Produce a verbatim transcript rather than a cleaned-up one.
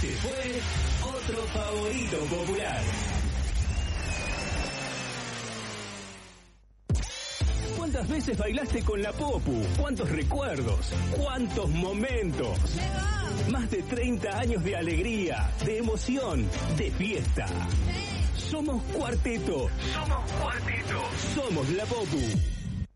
Se fue otro favorito popular. ¿Cuántas veces bailaste con la Popu? ¿Cuántos recuerdos? ¿Cuántos momentos? Más de treinta años de alegría, de emoción, de fiesta. Somos Cuarteto. Somos Cuarteto. Somos la Popu.